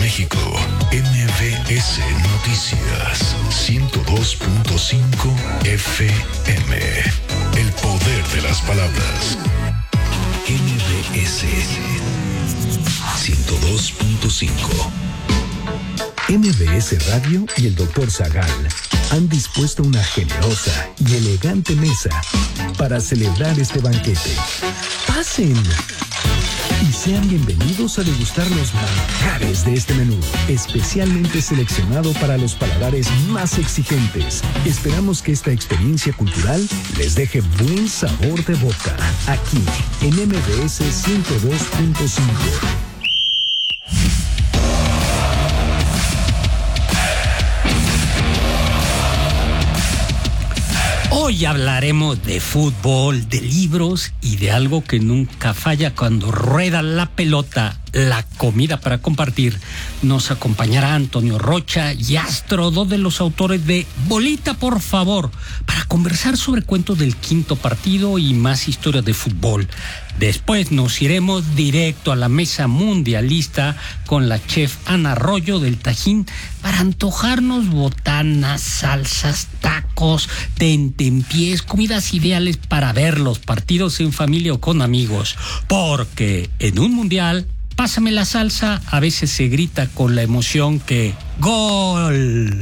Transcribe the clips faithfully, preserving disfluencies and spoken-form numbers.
México, M V S Noticias, ciento dos punto cinco F M. El poder de las palabras. M V S ciento dos punto cinco. M V S Radio y el doctor Zagal han dispuesto una generosa y elegante mesa para celebrar este banquete. ¡Pasen! Y sean bienvenidos a degustar los manjares de este menú, especialmente seleccionado para los paladares más exigentes. Esperamos que esta experiencia cultural les deje buen sabor de boca, aquí en M V S ciento dos punto cinco. Hoy hablaremos de fútbol, de libros y de algo que nunca falla cuando rueda la pelota, la comida para compartir. Nos acompañará Antonio Rocha y Astro, dos de los autores de Bolita, por favor, para conversar sobre cuentos del quinto partido y más historias de fútbol. Después nos iremos directo a la mesa mundialista con la chef Ana Arroyo del Tajín para antojarnos botanas, salsas, tacos, tentempiés, comidas ideales para ver los partidos en familia o con amigos. Porque en un mundial, pásame la salsa, a veces se grita con la emoción que ¡gol!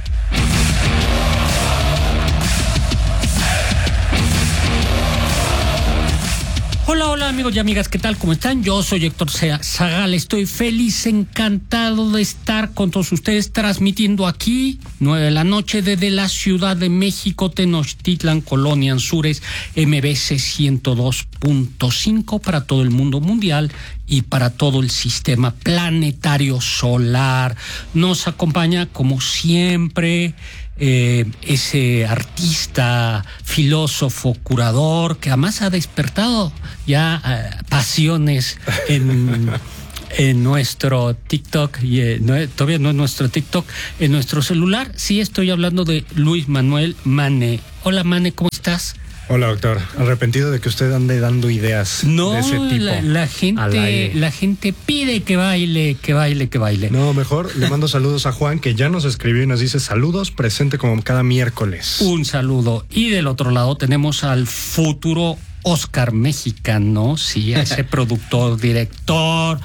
Hola, hola amigos y amigas, ¿qué tal? ¿Cómo están? Yo soy Héctor Zagal, estoy feliz, encantado de estar con todos ustedes transmitiendo aquí, nueve de la noche, desde la Ciudad de México, Tenochtitlan, Colonia Anzures, M V S ciento dos punto cinco para todo el mundo mundial y para todo el sistema planetario solar. Nos acompaña, como siempre, Eh, ese artista, filósofo, curador, que además ha despertado ya eh, pasiones en, en nuestro TikTok, y eh, no, todavía no en nuestro TikTok, en nuestro celular. Sí, estoy hablando de Luis Manuel Mane. Hola Mane, ¿cómo estás? Hola doctor, arrepentido de que usted ande dando ideas no, de ese tipo. La, la gente, la gente pide que baile, que baile, que baile. No, mejor le mando saludos a Juan, que ya nos escribió y nos dice saludos, presente como cada miércoles. Un saludo. Y del otro lado tenemos al futuro Oscar mexicano, sí, a ese productor, director,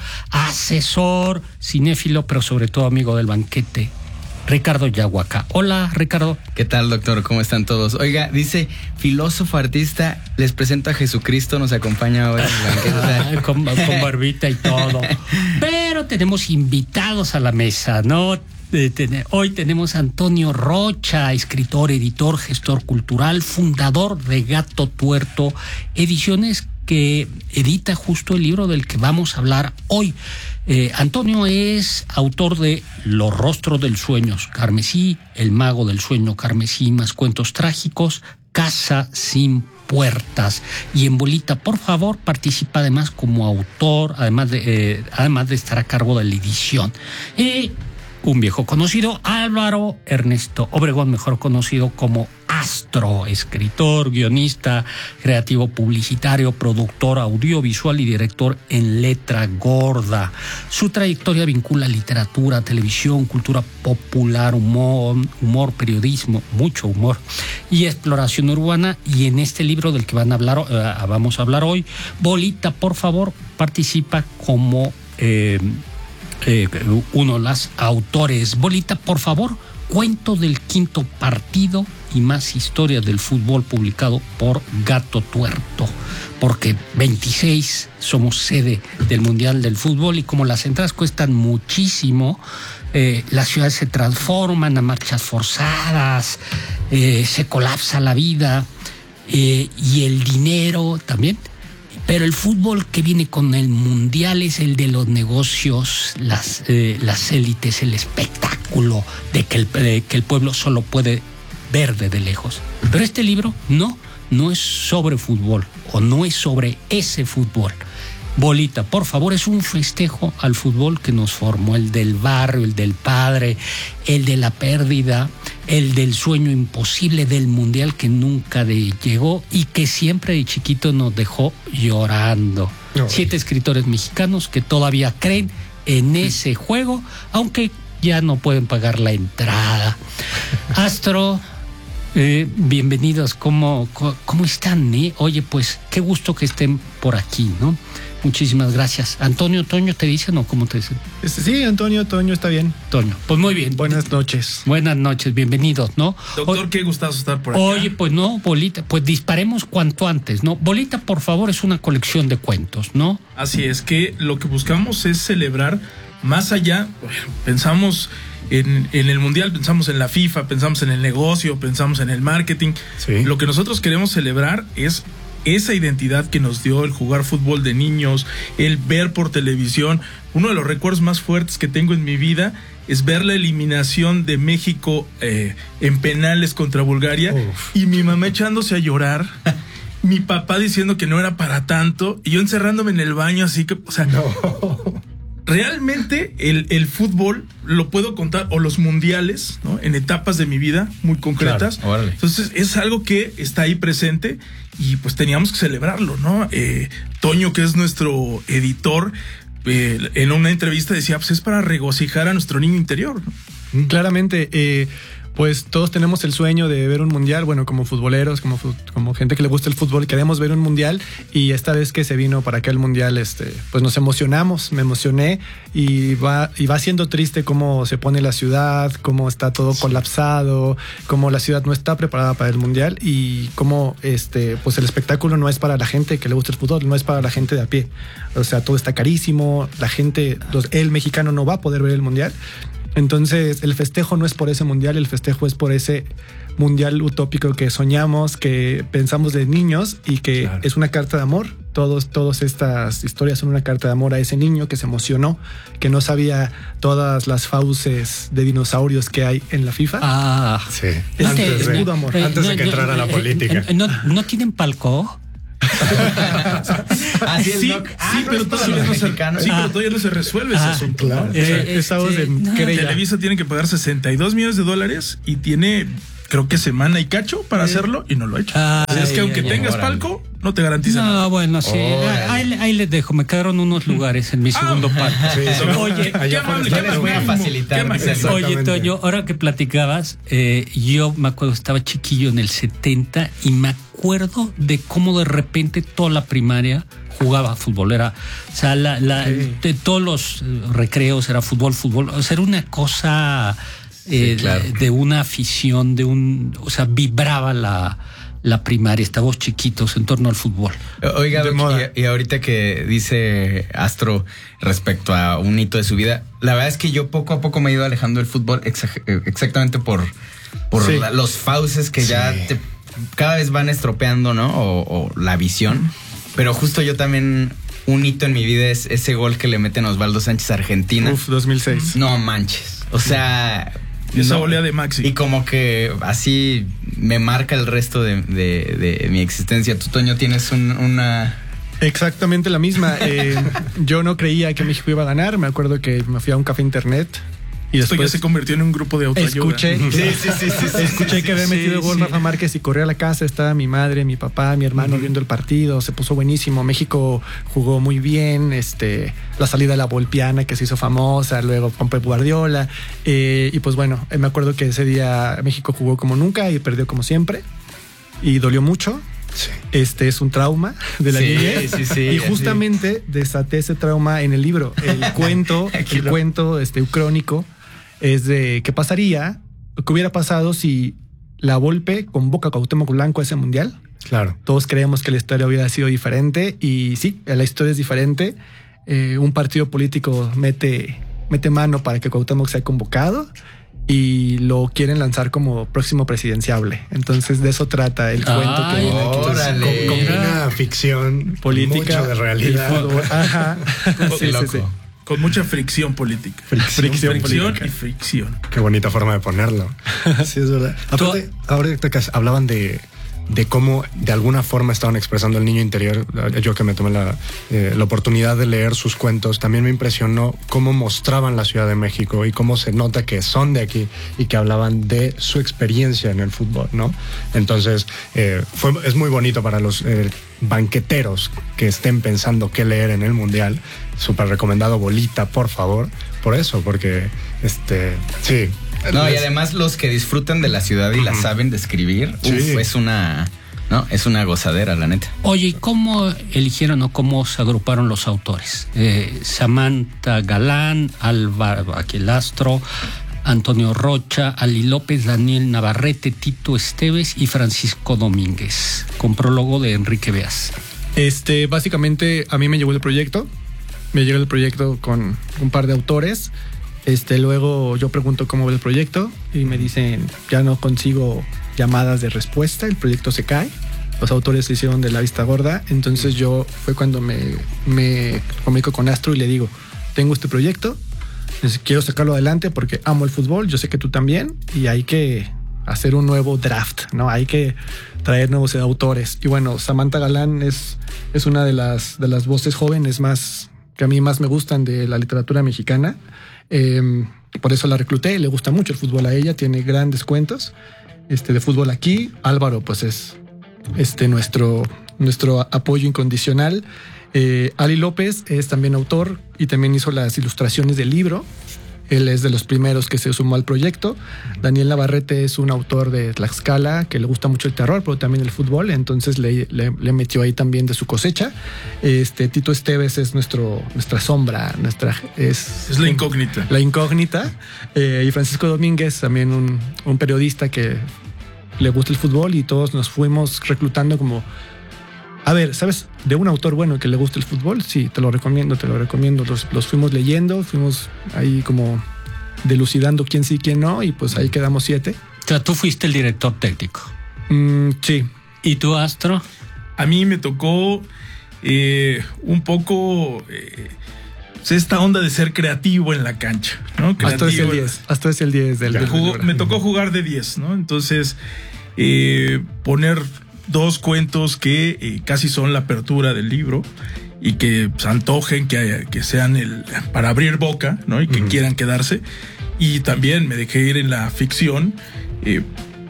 asesor, cinéfilo, pero sobre todo amigo del banquete, Ricardo Yahuaca. Hola, Ricardo. ¿Qué tal, doctor? ¿Cómo están todos? Oiga, dice filósofo, artista, les presento a Jesucristo, nos acompaña hoy en el banquete. O sea. Ah, con, con barbita y todo. Pero tenemos invitados a la mesa, ¿no? Hoy tenemos a Antonio Rocha, escritor, editor, gestor cultural, fundador de Gato Tuerto Ediciones, que edita justo el libro del que vamos a hablar hoy. Eh, Antonio es autor de Los rostros del sueño, Carmesí, El mago del sueño, Carmesí, más cuentos trágicos, Casa sin puertas. Y en Bolita, por favor, participa además como autor, además de, eh, además de estar a cargo de la edición. Eh, un viejo conocido, Álvaro Ernesto Obregón, mejor conocido como Astro, escritor, guionista, creativo publicitario, productor audiovisual y director en Letra Gorda. Su trayectoria vincula literatura, televisión, cultura popular, humor, humor, periodismo, mucho humor y exploración urbana. Y en este libro del que van a hablar, uh, vamos a hablar hoy, Bolita, por favor, participa como eh, eh, uno de los autores. Bolita, por favor, cuento del quinto partido y más historias del fútbol, publicado por Gato Tuerto, porque veintiséis somos sede del Mundial del Fútbol y como las entradas cuestan muchísimo, eh, las ciudades se transforman a marchas forzadas, eh, se colapsa la vida eh, y el dinero también. Pero el fútbol que viene con el Mundial es el de los negocios, las, eh, las élites, el espectáculo de que el, de que el pueblo solo puede ver desde lejos. Pero este libro no, no es sobre fútbol o no es sobre ese fútbol. Bolita, por favor, es un festejo al fútbol que nos formó, el del barrio, el del padre, el de la pérdida, el del sueño imposible del mundial que nunca de llegó y que siempre de chiquito nos dejó llorando. No. Siete escritores mexicanos que todavía creen en ese juego, aunque ya no pueden pagar la entrada. Astro, eh, bienvenidos, ¿cómo, cómo están? Eh? Oye, pues qué gusto que estén por aquí, ¿no? Muchísimas gracias. Antonio, Toño, ¿te dicen o cómo te dicen? Este, sí, Antonio, Toño, está bien. Toño, pues muy bien. Buenas noches. Buenas noches, bienvenidos, ¿no? Doctor, Oye, qué gustazo estar por acá. Oye, pues no, Bolita, pues disparemos cuanto antes, ¿no? Bolita, por favor, es una colección de cuentos, ¿no? Así es, que lo que buscamos es celebrar más allá, pensamos en, en el Mundial, pensamos en la FIFA, pensamos en el negocio, pensamos en el marketing. Sí. Lo que nosotros queremos celebrar es esa identidad que nos dio el jugar fútbol de niños, el ver por televisión. Uno de los recuerdos más fuertes que tengo en mi vida es ver la eliminación de México eh, en penales contra Bulgaria. Uf. Y mi mamá echándose a llorar, mi papá diciendo que no era para tanto y yo encerrándome en el baño así que, o sea, no. Realmente el, el fútbol lo puedo contar, o los mundiales, ¿no? En etapas de mi vida muy concretas. Claro, entonces es algo que está ahí presente y pues teníamos que celebrarlo, ¿no? Eh, Toño, que es nuestro editor, eh, en una entrevista decía, pues es para regocijar a nuestro niño interior, ¿no? Claramente, eh, pues todos tenemos el sueño de ver un mundial, bueno, como futboleros, como, como gente que le gusta el fútbol, queremos ver un mundial, y esta vez que se vino para acá el mundial, este, pues nos emocionamos, me emocioné, y va, y va siendo triste cómo se pone la ciudad, cómo está todo sí. colapsado, cómo la ciudad no está preparada para el mundial, y cómo este, pues el espectáculo no es para la gente que le gusta el fútbol, no es para la gente de a pie. O sea, todo está carísimo, la gente, los, el mexicano no va a poder ver el mundial. Entonces el festejo no es por ese mundial, el festejo es por ese mundial utópico que soñamos, que pensamos de niños, y que claro. es una carta de amor. Todos, todas estas historias son una carta de amor a ese niño que se emocionó, que no sabía todas las fauces de dinosaurios que hay en la FIFA. Ah, sí. Es, antes de, no, amor. Eh, antes no, de que no, entrara no, la política. Eh, no, ¿No tienen palco? Así sí, no, ah, sí, pero todavía no se, sí, ah, pero todavía no se resuelve ese ah, asunto. Claro. ¿No? Eh, Estamos eh, en no, Televisa tiene que pagar sesenta y dos millones de dólares y tiene, creo que semana y cacho para eh, hacerlo, y no lo ha hecho. Ay, Así es que aunque ay, tengas ay, palco, no te garantiza no, nada. No, bueno, sí. Oh, ahí, ahí les dejo. Me quedaron unos lugares en mi segundo ah, palco. Sí, sí. Oye, allá qué les voy a facilitar. Oye, Toño, ahora que platicabas, eh, yo me acuerdo, estaba chiquillo en el setenta y me acuerdo de cómo de repente toda la primaria jugaba fútbol. Era, o sea, la, la, sí. de todos los recreos era fútbol, fútbol. O sea, era una cosa eh, sí, claro. de, de una afición, de un, o sea, vibraba la la primaria, estábamos chiquitos en torno al fútbol. Oiga, y, y ahorita que dice Astro respecto a un hito de su vida, la verdad es que yo poco a poco me he ido alejando del fútbol exa- exactamente por, por sí. la, los fauces que sí. ya te, cada vez van estropeando, ¿no? O, o la visión. Pero justo yo también, un hito en mi vida es ese gol que le meten a Osvaldo Sánchez a Argentina. Uf, dos mil seis. No manches. O sea... Esa no, volea de Maxi. Y como que así me marca el resto de, de, de mi existencia. Tú, Toño, tienes un, una... Exactamente la misma. Eh, yo no creía que México iba a ganar. Me acuerdo que me fui a un café internet. Y Esto después ya se convirtió en un grupo de autoayuda. Escuché, sí, sí, sí, sí, sí, escuché sí, que había metido sí, gol sí. Rafa Márquez, y corrí a la casa. Estaba mi madre, mi papá, mi hermano uh-huh. viendo el partido. Se puso buenísimo. México jugó muy bien. Este, la salida de la Volpiana, que se hizo famosa, luego con Pep Guardiola. Eh, y pues bueno, me acuerdo que ese día México jugó como nunca y perdió como siempre. Y dolió mucho. Sí. Este es un trauma de la sí, niñez. Sí, sí, y justamente sí. desaté ese trauma en el libro. El cuento, el lo... cuento este, crónico es de qué pasaría, qué hubiera pasado si la Volpe convoca a Cuauhtémoc Blanco a ese mundial. Claro. Todos creemos que la historia hubiera sido diferente, y sí, la historia es diferente. Eh, un partido político mete, mete mano para que Cuauhtémoc sea convocado y lo quieren lanzar como próximo presidenciable. Entonces de eso trata el cuento. Ay, que órale, con, con una ficción política, mucho de realidad. Ajá. Sí, sí, sí. Con mucha fricción política. Fricción, fricción, fricción política. y fricción. Qué bonita forma de ponerlo. Sí, es verdad. Aparte, ahorita que hablaban de de cómo de alguna forma estaban expresando el niño interior. Yo que me tomé la, eh, la oportunidad de leer sus cuentos, también me impresionó cómo mostraban la Ciudad de México y cómo se nota que son de aquí y que hablaban de su experiencia en el fútbol, ¿no? Entonces, eh, fue, es muy bonito para los eh, banqueteros que estén pensando qué leer en el Mundial. Súper recomendado, Bolita, por favor, por eso, porque, este, sí. No, y además los que disfrutan de la ciudad y la saben describir, sí. uf, es una, no, es una gozadera, la neta. Oye, ¿y cómo eligieron o cómo se agruparon los autores? Eh, Samantha Galán, Álvaro Aquilastro, Antonio Rocha, Ali López, Daniel Navarrete, Tito Esteves y Francisco Domínguez, con prólogo de Enrique Beas. Este, básicamente a mí me llegó el proyecto, me llegó el proyecto con un par de autores. Este, luego yo pregunto cómo va el proyecto y me dicen, ya no consigo llamadas de respuesta, el proyecto se cae, los autores se hicieron de la vista gorda. Entonces yo fue cuando me, me comunico con Astro y le digo, tengo este proyecto, quiero sacarlo adelante porque amo el fútbol, yo sé que tú también, y hay que hacer un nuevo draft, ¿no? Hay que traer nuevos autores. Y bueno, Samantha Galán es, es una de las, de las voces jóvenes más que a mí más me gustan de la literatura mexicana. Eh, por eso la recluté, le gusta mucho el fútbol a ella, tiene grandes cuentos este, de fútbol aquí. Álvaro, pues es este, nuestro, nuestro apoyo incondicional. Eh, Ali López es también autor y también hizo las ilustraciones del libro. Él es de los primeros que se sumó al proyecto. Daniel Navarrete es un autor de Tlaxcala que le gusta mucho el terror, pero también el fútbol. Entonces le, le, le metió ahí también de su cosecha. Este Tito Esteves es nuestro, nuestra sombra, nuestra es, es la incógnita. La incógnita. Eh, y Francisco Domínguez, también un, un periodista que le gusta el fútbol, y todos nos fuimos reclutando como... A ver, ¿sabes? De un autor bueno que le gusta el fútbol, sí, te lo recomiendo, te lo recomiendo. Los, los fuimos leyendo, fuimos ahí como delucidando quién sí, quién no, y pues ahí quedamos siete. O sea, tú fuiste el director técnico. Mm, sí. ¿Y tú, Astro? A mí me tocó eh, un poco eh, esta onda de ser creativo en la cancha, ¿no? Creativo. Hasta es el diez. Hasta es el diez del, del jugó, Me tocó jugar de diez, ¿no? Entonces, eh, poner dos cuentos que eh, casi son la apertura del libro y que se antojen, que, que sean el para abrir boca, ¿no? Y que uh-huh. quieran quedarse. Y también me dejé ir en la ficción. Eh,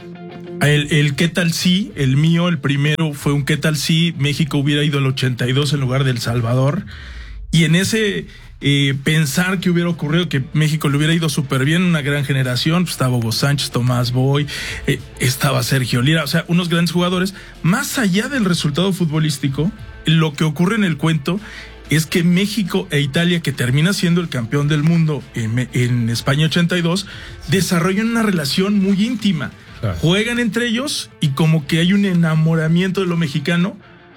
el, el qué tal si, el mío, el primero fue un qué tal si México hubiera ido al ochenta y dos en lugar del Salvador. Y en ese eh, pensar que hubiera ocurrido que México le hubiera ido súper bien, una gran generación, pues estaba Hugo Sánchez, Tomás Boy, eh, estaba Sergio Lira, o sea, unos grandes jugadores. Más allá del resultado futbolístico, lo que ocurre en el cuento es que México e Italia, que termina siendo el campeón del mundo en, en España ochenta y dos, desarrollan una relación muy íntima. Claro. Juegan entre ellos y como que hay un enamoramiento de lo mexicano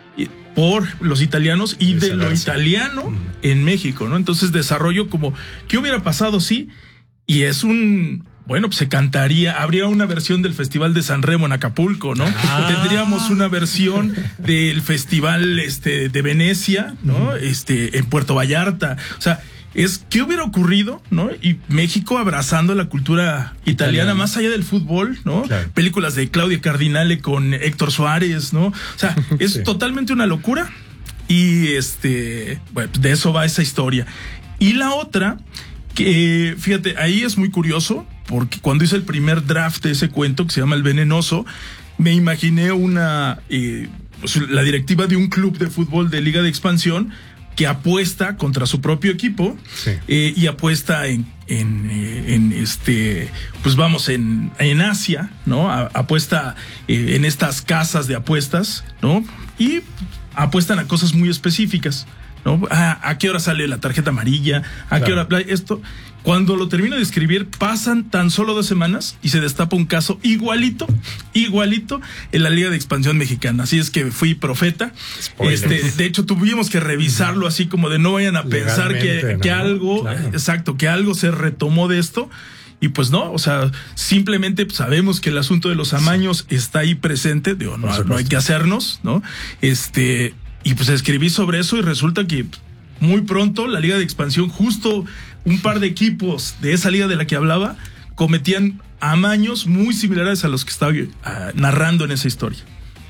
por los italianos y de lo italiano mm. en México, ¿no? Entonces desarrollo como, ¿qué hubiera pasado si? Y es un... Bueno, pues se cantaría, habría una versión del Festival de San Remo en Acapulco, ¿no? Ah. Tendríamos una versión del Festival este, de Venecia, ¿no? Mm. Este, en Puerto Vallarta. O sea, es ¿qué hubiera ocurrido, no? Y México abrazando la cultura italiana, italiana. Más allá del fútbol, ¿no? Claro. Películas de Claudia Cardinale con Héctor Suárez, ¿no? O sea, es sí. totalmente una locura. Y este, bueno, de eso va esa historia. Y la otra, que fíjate, ahí es muy curioso, porque cuando hice el primer draft de ese cuento, que se llama El Venenoso, me imaginé una, eh, pues, la directiva de un club de fútbol de Liga de Expansión que apuesta contra su propio equipo sí. eh, y apuesta en, en, eh, en este, pues vamos, en, en Asia, ¿no? A, apuesta eh, en estas casas de apuestas, ¿no? Y apuestan a cosas muy específicas, ¿no? ¿A, a qué hora sale la tarjeta amarilla? ¿A claro. qué hora esto? Cuando lo termino de escribir, pasan tan solo dos semanas y se destapa un caso igualito, igualito en la Liga de Expansión Mexicana. Así es que fui profeta. Este, de hecho, tuvimos que revisarlo así como de no vayan a pensar que, ¿no? que algo, claro. exacto, que algo se retomó de esto. Y pues no, o sea, simplemente sabemos que el asunto de los amaños sí. está ahí presente. Digo, no, no hay que hacernos, ¿no? Este, y pues escribí sobre eso y resulta que muy pronto la Liga de Expansión, justo un par de equipos de esa liga de la que hablaba, cometían amaños muy similares a los que estaba uh, narrando en esa historia.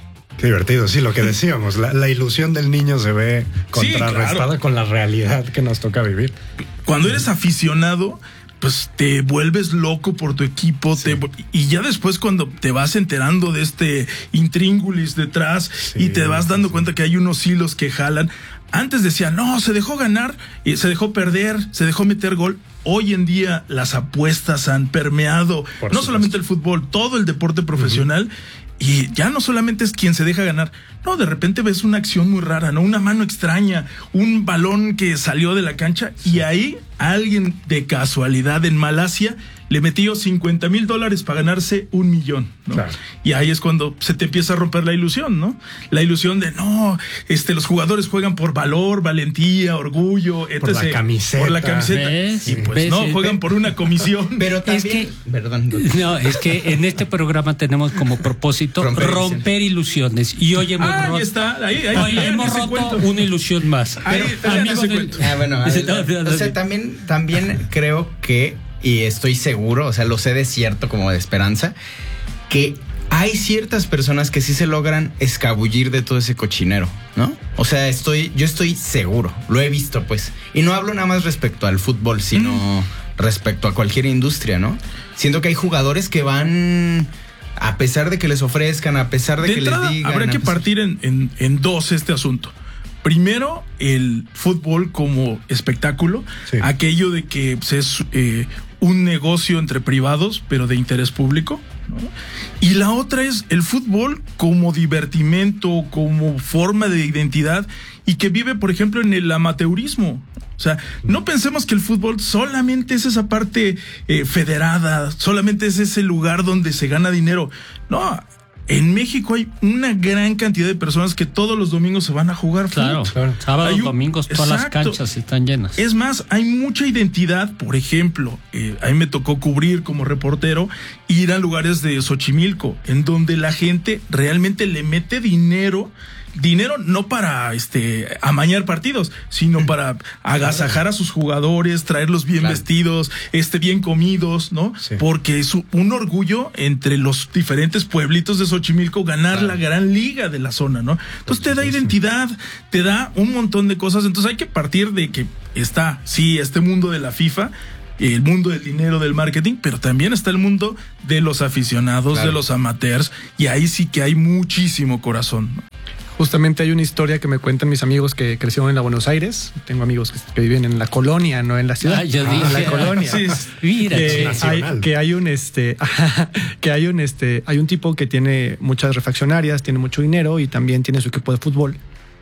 Qué divertido, sí, lo que decíamos, la, la ilusión del niño se ve contrarrestada Sí, claro. con la realidad que nos toca vivir. Cuando eres aficionado, pues te vuelves loco por tu equipo, sí. te, y ya después cuando te vas enterando de este intríngulis detrás sí, y te vas dando sí. cuenta que hay unos hilos que jalan. Antes decían, no, se dejó ganar, y se dejó perder, se dejó meter gol. Hoy en día las apuestas han permeado, por no supuesto. Solamente el fútbol, todo el deporte profesional. Uh-huh. Y ya no solamente es quien se deja ganar, no, de repente ves una acción muy rara, ¿no? Una mano extraña, un balón que salió de la cancha y ahí alguien de casualidad en Malasia le metió cincuenta mil dólares para ganarse un millón, ¿no? Claro. Y ahí es cuando se te empieza a romper la ilusión, ¿no? La ilusión de, no, este, los jugadores juegan por valor, valentía, orgullo, etcétera. Por la camiseta. Por la camiseta. ¿Ves? Y pues ¿ves? No, juegan por una comisión. Pero también, es que, perdón. No, es que en este programa tenemos como propósito romper, romper ilusiones. Y hoy hemos ah, roto, ahí está, ahí, ahí, hoy ahí, hemos roto cuento. una ilusión más. Ahí, Pero, amigo del, ah, bueno, a ver, o sea, también, también creo que, y estoy seguro, o sea, lo sé de cierto como de esperanza, que hay ciertas personas que sí se logran escabullir de todo ese cochinero, ¿no? O sea, estoy, yo estoy seguro, lo he visto, pues. Y no hablo nada más respecto al fútbol, sino mm. respecto a cualquier industria, ¿no? Siento que hay jugadores que van, a pesar de que les ofrezcan, a pesar de, de que entrada, les digan... Habrá que partir en, en, en dos este asunto. Primero, el fútbol como espectáculo, sí. aquello de que pues, es eh, un negocio entre privados, pero de interés público, ¿no? Y la otra es el fútbol como divertimento, como forma de identidad y que vive, por ejemplo, en el amateurismo. O sea, no pensemos que el fútbol solamente es esa parte eh, federada, solamente es ese lugar donde se gana dinero. No. En México hay una gran cantidad de personas que todos los domingos se van a jugar claro, fútbol. Claro, sábados, un, domingos, todas exacto. las canchas están llenas. Es más, hay mucha identidad. Por ejemplo, eh, a mí me tocó cubrir como reportero, ir a lugares de Xochimilco, en donde la gente realmente le mete dinero. Dinero no para este amañar partidos, sino para agasajar a sus jugadores, traerlos bien claro. vestidos, este bien comidos, ¿no? Sí. Porque es un orgullo entre los diferentes pueblitos de Xochimilco ganar claro. la gran liga de la zona, ¿no? Entonces te da identidad, te da un montón de cosas. Entonces hay que partir de que está, sí, este mundo de la FIFA, el mundo del dinero, del marketing, pero también está el mundo de los aficionados, claro. de los amateurs, y ahí sí que hay muchísimo corazón, ¿no? Justamente hay una historia que me cuentan mis amigos que crecieron en la Buenos Aires. Tengo amigos que, que viven en la colonia, no en la ciudad. Ah, yo ah, dije, en la colonia. Sí, mira, que, hay, que hay un este, que hay un este, hay un tipo que tiene muchas refaccionarias, tiene mucho dinero y también tiene su equipo de fútbol.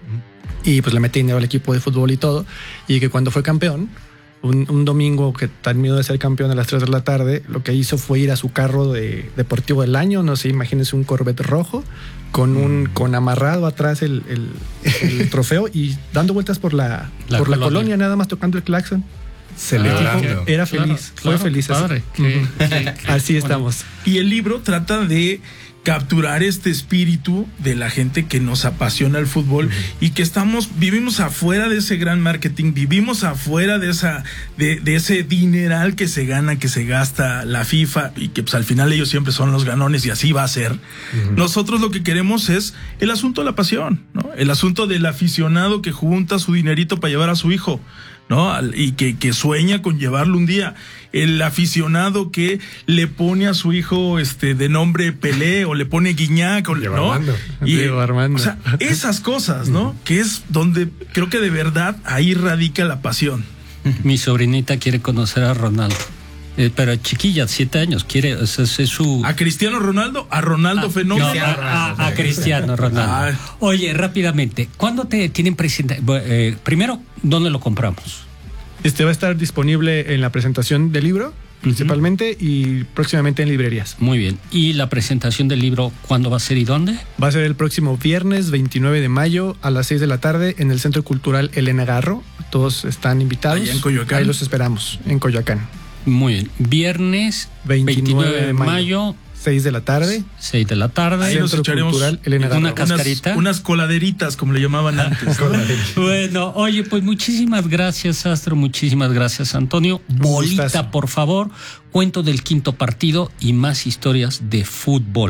Y pues le mete dinero al equipo de fútbol y todo. Y que cuando fue campeón, un, un domingo que terminó de ser campeón a las tres de la tarde, lo que hizo fue ir a su carro de deportivo del año, no sé, imagínense un Corvette rojo, con un con amarrado atrás el, el, el trofeo y dando vueltas por la, la por colonia. la colonia, nada más tocando el claxon. Celebrando. Era feliz, claro, fue claro, feliz. Padre, así, que, que, así estamos. Y el libro trata de capturar este espíritu de la gente que nos apasiona el fútbol uh-huh. y que estamos, vivimos afuera de ese gran marketing, vivimos afuera de esa, de, de ese dineral que se gana, que se gasta la FIFA y que pues al final ellos siempre son los ganones y así va a ser. Uh-huh. Nosotros lo que queremos es el asunto de la pasión, ¿no? El asunto del aficionado que junta su dinerito para llevar a su hijo, ¿no? Y que, que sueña con llevarlo un día. El aficionado que le pone a su hijo este de nombre Pelé o le pone Guiñac, o, ¿no? Armando. Y, Diego Armando. O sea, esas cosas, ¿no? Que es donde creo que de verdad ahí radica la pasión. Mi sobrinita quiere conocer a Ronaldo. Eh, pero chiquilla, siete años, quiere, o sea, es su... ¿A Cristiano Ronaldo? ¿A Ronaldo ah, Fenómeno? No, a, a, a Cristiano Ronaldo. Ah. Oye, rápidamente, ¿cuándo te tienen presente? Eh, primero, ¿dónde lo compramos? Este va a estar disponible en la presentación del libro, principalmente, uh-huh. y próximamente en librerías. Muy bien. ¿Y la presentación del libro cuándo va a ser y dónde? Va a ser el próximo viernes veintinueve de mayo a las seis de la tarde en el Centro Cultural Elena Garro. Todos están invitados. Allá en Coyoacán. Ahí los esperamos, en Coyoacán. Muy bien. Viernes veintinueve de mayo. seis de la tarde. seis de la tarde. Ahí nos echaremos una cascarita. Unas, unas coladeritas, como le llamaban antes. Bueno, oye, pues muchísimas gracias, Astro. Muchísimas gracias, Antonio. Bolita, por favor. Cuento del quinto partido y más historias de fútbol.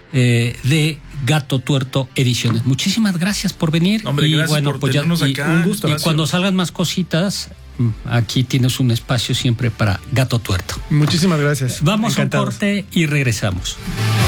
eh, de Gato Tuerto Ediciones. Muchísimas gracias por venir. Hombre, y gracias bueno, por pues ya, tenernos y, acá. un gusto. Y Gracias. cuando salgan más cositas, aquí tienes un espacio siempre para Gato Tuerto. Muchísimas gracias. Vamos Encantados. a un corte y regresamos.